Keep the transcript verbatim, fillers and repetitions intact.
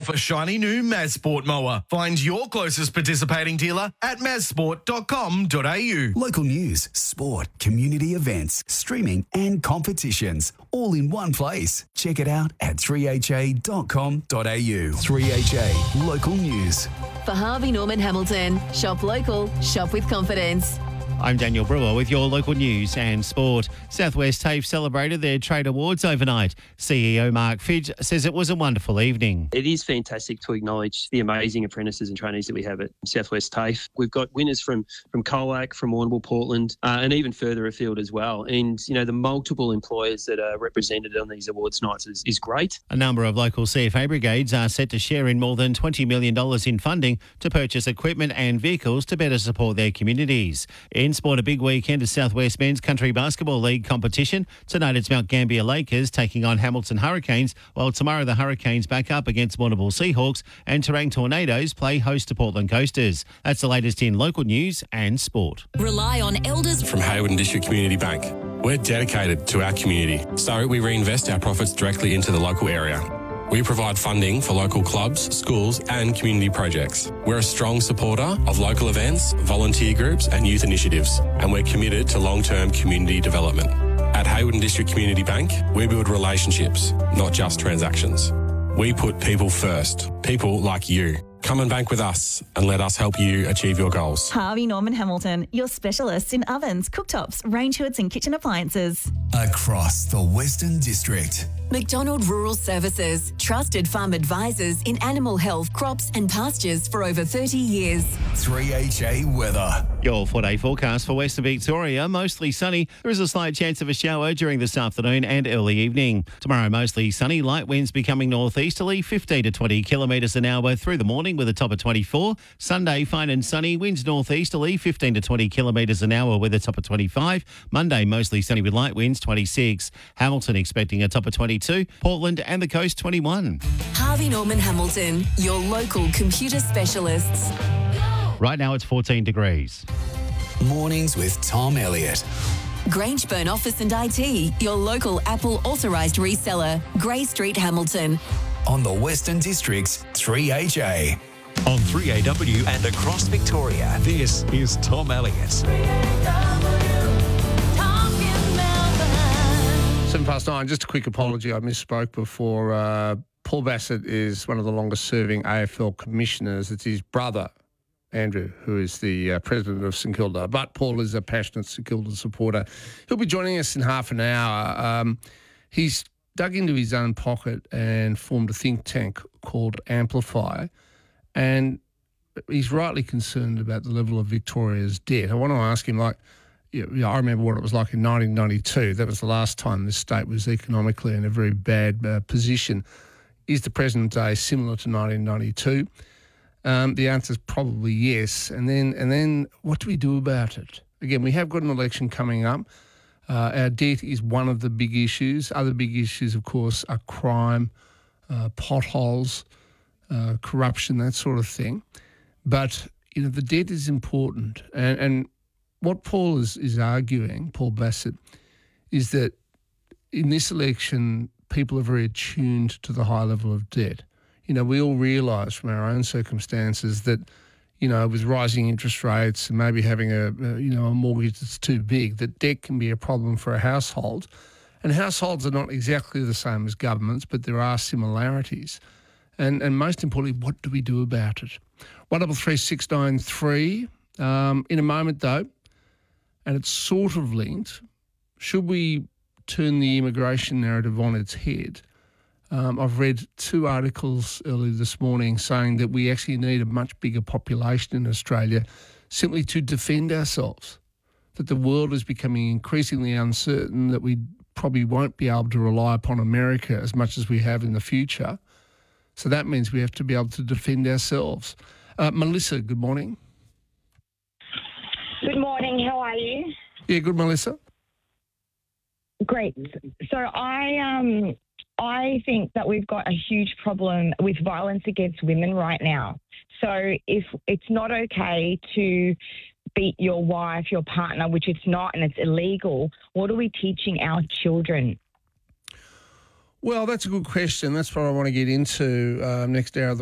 yourself a shiny new Mazsport mower. Find your closest participating dealer at mazsport dot com dot a u. Local news, sport, community events, streaming and competitions, all in one place. Check it out at three h a dot com dot a u. three H A Local News. For Harvey Norman Hamilton, shop local, shop with confidence. I'm Daniel Brewer with your local news and sport. Southwest TAFE celebrated their trade awards overnight. C E O Mark Fidge says it was a wonderful evening. It is fantastic to acknowledge the amazing apprentices and trainees that we have at Southwest TAFE. We've got winners from from Colac, from Warrnambool, Portland, uh, and even further afield as well. And, you know, the multiple employers that are represented on these awards nights is, is great. A number of local C F A brigades are set to share in more than twenty million dollars in funding to purchase equipment and vehicles to better support their communities. In sport, a big weekend of Southwest Men's Country Basketball League competition. Tonight it's Mount Gambier Lakers taking on Hamilton Hurricanes, while tomorrow the Hurricanes back up against Warrnambool Seahawks and Terang Tornadoes play host to Portland Coasters. That's the latest in local news and sport. Rely on elders From Hayward and District Community Bank. We're dedicated to our community, so we reinvest our profits directly into the local area. We provide funding for local clubs, schools and community projects. We're a strong supporter of local events, volunteer groups and youth initiatives, and we're committed to long-term community development. At Hayward and District Community Bank, we build relationships, not just transactions. We put people first, people like you. Come and bank with us and let us help you achieve your goals. Harvey Norman Hamilton, your specialists in ovens, cooktops, range hoods and kitchen appliances. Across the Western District. McDonald Rural Services, trusted farm advisors in animal health, crops and pastures for over thirty years. three H A Weather. Your four-day forecast for Western Victoria, mostly sunny. There is a slight chance of a shower during this afternoon and early evening. Tomorrow, mostly sunny, light winds becoming northeasterly, fifteen to twenty kilometres an hour through the morning with a top of twenty-four. Sunday, fine and sunny, winds northeasterly, fifteen to twenty kilometres an hour with a top of twenty-five. Monday, mostly sunny with light winds, twenty-six. Hamilton expecting a top of twenty-two. Portland and the coast, twenty-one. Harvey Norman Hamilton, your local computer specialists. Right now, it's fourteen degrees. Mornings with Tom Elliott. Grangeburn Office and I T, your local Apple authorised reseller. Grey Street, Hamilton. On the Western District's three H A. On three A W and across Victoria, this is Tom Elliott. Seven past nine. Just a quick apology. I misspoke before. Uh, Paul Bassett is one of the longest-serving A F L commissioners. It's his brother, Andrew, who is the uh, president of St Kilda. But Paul is a passionate St Kilda supporter. He'll be joining us in half an hour. Um, he's dug into his own pocket and formed a think tank called Amplify, and he's rightly concerned about the level of Victoria's debt. I want to ask him, like, you know, I remember what it was like in nineteen ninety-two. That was the last time this state was economically in a very bad uh, position. Is the present day similar to nineteen ninety-two? Um, the answer is probably yes. And then, and then, what do we do about it? Again, we have got an election coming up. Uh, our debt is one of the big issues. Other big issues, of course, are crime, uh, potholes, uh, corruption, that sort of thing. But you know, the debt is important, and and what Paul is, is arguing, Paul Bassett, is that in this election, people are very attuned to the high level of debt. You know, we all realise from our own circumstances that, you know, with rising interest rates and maybe having a, a, you know, a mortgage that's too big, that debt can be a problem for a household. And households are not exactly the same as governments, but there are similarities. And and most importantly, what do we do about it? one double three six nine three. Um, in a moment, though, and it's sort of linked, should we turn the immigration narrative on its head? Um, I've read two articles earlier this morning saying that we actually need a much bigger population in Australia simply to defend ourselves, that the world is becoming increasingly uncertain, that we probably won't be able to rely upon America as much as we have in the future. So that means we have to be able to defend ourselves. Uh, Melissa, good morning. Good morning. How are you? Yeah, good, Melissa. Great. So I um I think that we've got a huge problem with violence against women right now. So if it's not okay to beat your wife, your partner, which it's not, and it's illegal, what are we teaching our children? Well, that's a good question. That's what I want to get into um, next hour of the